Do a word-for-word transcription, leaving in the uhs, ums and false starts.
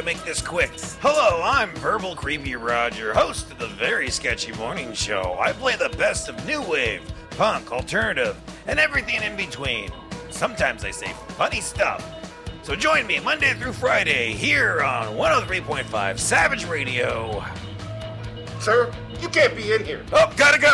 make this quick. Hello, I'm Verbal Creepy Roger, host of the Very Sketchy Morning Show. I play the best of new wave, punk, alternative, and everything in between. Sometimes I say funny stuff. So join me Monday through Friday here on one oh three point five Savage Radio. Sir, you can't be in here. Oh, gotta go.